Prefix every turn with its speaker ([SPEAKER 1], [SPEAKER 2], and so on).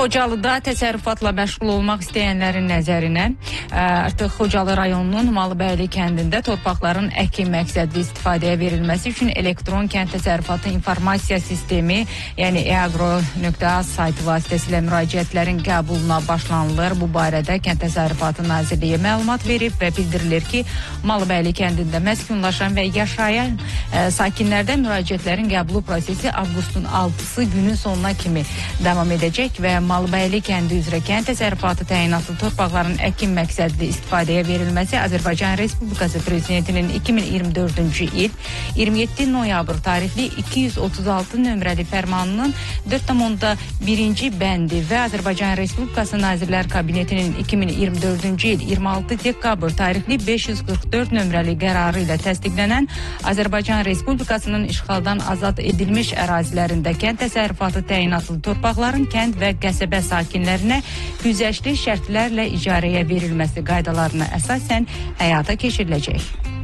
[SPEAKER 1] Xocalıda təsərrüfatla məşğul olmaq istəyənlərin nəzərinə artıq Xocalı rayonunun Malıbəyli kəndində torpaqların əkin məqsədli istifadəyə verilməsi üçün elektron kənd təsərrüfatı informasiya sistemi, yəni eagro.az saytı vasitəsilə müraciətlərin qəbuluna başlanılır. Bu barədə Kənd Təsərrüfatı Nazirliyi məlumat verib və bildirilir ki, Malıbəyli kəndində məskunlaşan və yaşayan sakinlərdən müraciətlərin qəbulu prosesi avqustun 6-sı günün sonuna kimi davam edəcək və Malıbəyli kəndi üzrə kənd təsərrüfatı təyinatlı torpaqların əkin məqsədli istifadəyə verilməsi Azərbaycan Respublikası Prezidentinin 2024-cü il 27 noyabr tarixli 236 nömrəli fərmanının 4.1-ci bəndi və Azərbaycan Respublikası Nazirlər Kabinetinin 2024-cü il 26 dekabr tarixli 544 nömrəli qərarı ilə təsdiqlənən Azərbaycan Respublikasının işğaldan azad edilmiş ərazilərində kənd təsərrüfatı təyinatlı torpaqların kənd və qəsəbə sakinlərinə güzəştli şərtlərlə icarəyə verilməsi qaydalarına əsasən həyata keçiriləcək.